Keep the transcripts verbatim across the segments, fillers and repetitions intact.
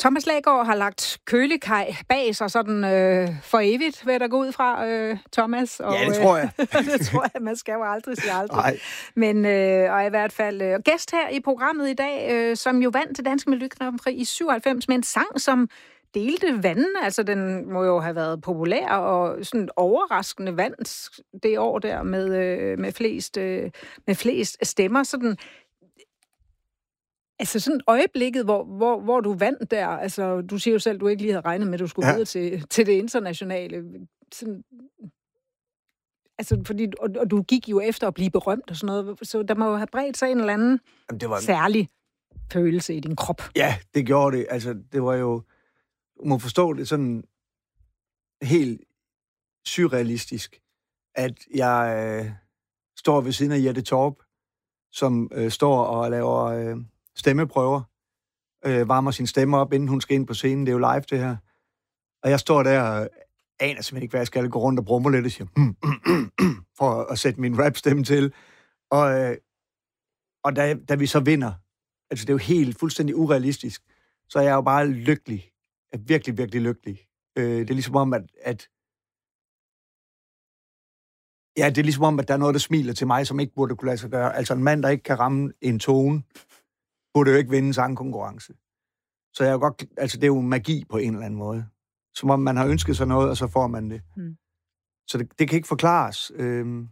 Thomas Lagergaard har lagt Kølekaj bag sig sådan øh, for evigt, vil der gå ud fra, øh, Thomas. Og, ja, det tror jeg. Øh, det tror jeg, man skal jo aldrig sige aldrig. Nej. Men øh, og i hvert fald øh, gæst her i programmet i dag, øh, som jo vandt det danske Melodi Grand Prix i syvoghalvfems med en sang, som delte vandene. Altså, den må jo have været populær og sådan overraskende vandt det år der med, øh, med, flest, øh, med flest stemmer. Sådan, altså sådan øjeblikket, hvor, hvor, hvor du vandt der, altså du siger jo selv, du ikke lige havde regnet med, at du skulle ja. videre til, til det internationale. Sådan, altså, fordi, og, og du gik jo efter at blive berømt og sådan noget, så der må jo have bredt sig en eller anden Jamen, det var en... særlig følelse i din krop. Ja, det gjorde det. Altså, det var jo, du må forstå det sådan helt surrealistisk, at jeg øh, står ved siden af Jette Torp, som øh, står og laver øh, stemmeprøver, øh, varmer sin stemme op, inden hun skal ind på scenen. Det er jo live, det her. Og jeg står der og aner simpelthen ikke, hvad jeg skal, gå rundt og brummer lidt og siger, mm, mm, mm, mm, for at sætte min rap-stemme til. Og, øh, og da, da vi så vinder, altså det er jo helt fuldstændig urealistisk, så er jeg jo bare lykkelig. Jeg er virkelig, virkelig lykkelig. Øh, det er ligesom om, at, at ja, det er ligesom om, at der er noget, der smiler til mig, som ikke burde kunne lade sig gøre. Altså en mand, der ikke kan ramme en tone, burde jo ikke vinde en sangkonkurrence. Så jeg er godt, altså det er jo magi på en eller anden måde. Som om man har ønsket sig noget, og så får man det. Mm. Så det, det kan ikke forklares. Øhm.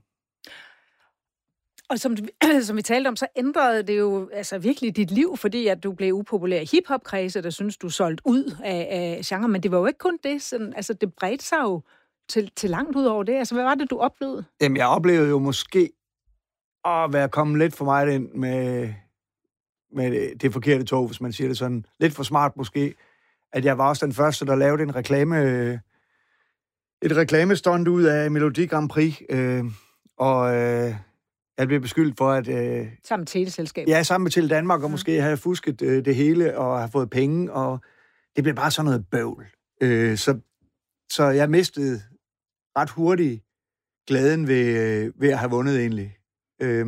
Og som, som vi talte om, så ændrede det jo altså virkelig dit liv, fordi at du blev upopulær i hiphop-kredse, der synes du solgte ud af, af genre. Men det var jo ikke kun det. Sådan, altså det bredte sig jo til, til langt ud over det. Altså hvad var det, du oplevede? Jamen jeg oplevede jo måske at være kommet lidt for meget ind med, med det, det forkerte tog, hvis man siger det sådan. Lidt for smart måske. At jeg var også den første, der lavede en reklame, et reklamestunt ud af Melodi Grand Prix. Øh, og øh, jeg blev beskyldt for, at... Øh, sammen med Teleselskab. Ja, sammen med Tele Danmark, og mm. måske have fusket øh, det hele, og have fået penge, og det blev bare sådan noget bøvl. Øh, så, så jeg mistede ret hurtigt glæden ved, øh, ved at have vundet egentlig. Øh,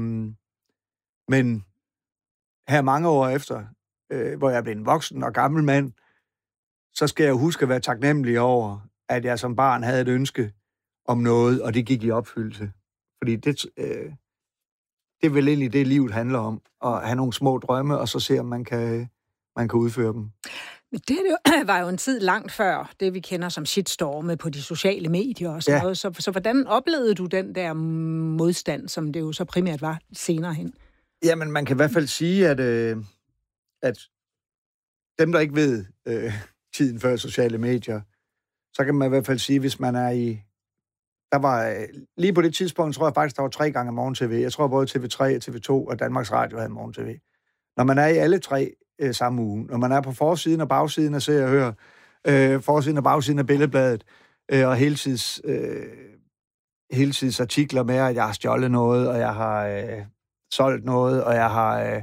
men her mange år efter, øh, hvor jeg blev en voksen og gammel mand, så skal jeg huske at være taknemmelig over, at jeg som barn havde et ønske om noget, og det gik i opfyldelse. Fordi det, øh, det er vel egentlig det, livet handler om, at have nogle små drømme, og så se, om man kan, man kan udføre dem. Men det var jo en tid langt før det, vi kender som shitstorme på de sociale medier og sådan ja. noget. Så, så hvordan oplevede du den der modstand, som det jo så primært var senere hen? Jamen, man kan i hvert fald sige, at, øh, at dem, der ikke ved... Øh, tiden før sociale medier, så kan man i hvert fald sige, hvis man er i... Der var lige på det tidspunkt, tror jeg faktisk, der var tre gange morgen-tv. Jeg tror både T V tre og T V to og Danmarks Radio havde morgen-tv. Når man er i alle tre øh, samme uge, når man er på forsiden og bagsiden af Se og Hør, øh, forsiden og bagsiden af Billedbladet, øh, og heltids, øh, heltids artikler med, at jeg har stjålet noget, og jeg har øh, solgt noget, og jeg har... Øh,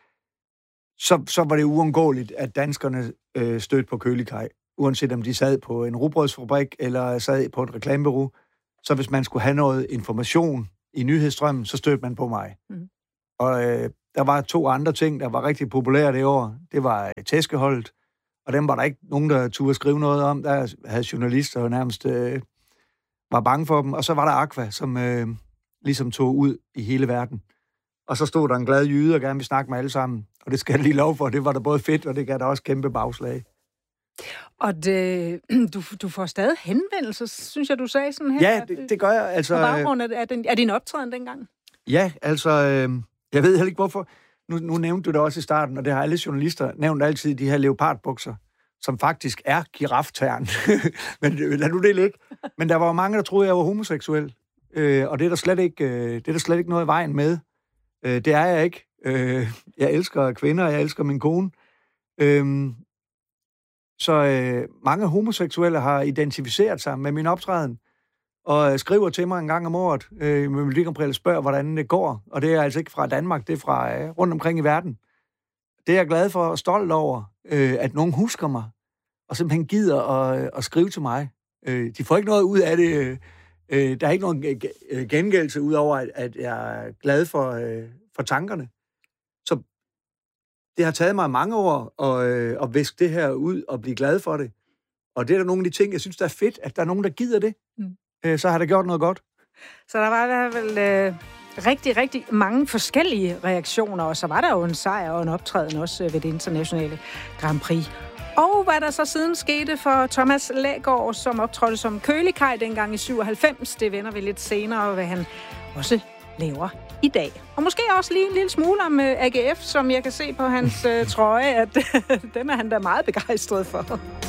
så, så var det uundgåeligt, at danskerne øh, stødte på Kølekaj. Uanset om de sad på en rugbrødsfabrik eller sad på et reklamebureau. Så hvis man skulle have noget information i nyhedsstrømmen, så stødte man på mig. Mm. Og øh, der var to andre ting, der var rigtig populære det år. Det var øh, tæskeholdet, og dem var der ikke nogen, der turde skrive noget om. Der havde journalister jo nærmest øh, var bange for dem. Og så var der Aqua, som øh, ligesom tog ud i hele verden. Og så stod der en glad jyde og gerne ville snakke med alle sammen. Og det skal jeg lige love for, det var da både fedt, og det gav da også kæmpe bagslag. Og det, du, du får stadig henvendelser, synes jeg, du sagde sådan her. Ja, det, det gør jeg. Altså, på baggrund af, af, den, af din optræden dengang? Ja, altså, øh, jeg ved heller ikke hvorfor. Nu, nu nævnte du det også i starten, og det har alle journalister nævnt altid, de her leopardbukser, som faktisk er giraftern. Men lad nu det ligge. Men der var jo mange, der troede, jeg var homoseksuel. Øh, og det er der slet ikke, øh, det er der slet ikke noget i vejen med. Øh, det er jeg ikke. Øh, jeg elsker kvinder, jeg elsker min kone. Øh, så øh, mange homoseksuelle har identificeret sig med min optræden, og skriver til mig en gang om året, øh, med Melodi Grand Prix, spørger, hvordan det går. Og det er altså ikke fra Danmark, det er fra øh, rundt omkring i verden. Det er jeg glad for og stolt over, øh, at nogen husker mig, og simpelthen gider at, at skrive til mig. Øh, de får ikke noget ud af det. Øh, der er ikke nogen gengældelse ud over, at, at jeg er glad for, øh, for tankerne. Så det har taget mig mange år at, øh, at viske det her ud og blive glad for det. Og det er der nogle af de ting, jeg synes, der er fedt, at der er nogen, der gider det. Mm. Øh, så har det gjort noget godt. Så der var i hvert fald øh, rigtig, rigtig mange forskellige reaktioner, og så var der jo en sejr og en optræden også ved det internationale Grand Prix. Og hvad der så siden skete for Thomas Lægaard, som optrådte som kølekaj dengang i syvoghalvfems, det vender vi lidt senere, hvad han også laver i dag. Og måske også lige en lille smule om A G F, som jeg kan se på hans øh, trøje, at dem er han da meget begejstret for.